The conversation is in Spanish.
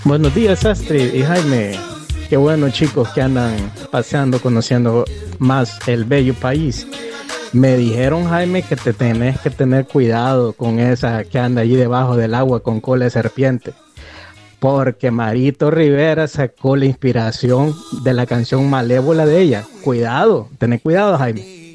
Buenos días, Astrid y Jaime. Qué bueno, chicos, que andan paseando, conociendo más el bello país. Me dijeron, Jaime, que te tenés que tener cuidado con esa que anda allí debajo del agua con cola de serpiente, porque Marito Rivera sacó la inspiración de la canción Malévola de ella. Cuidado, tenés cuidado, Jaime.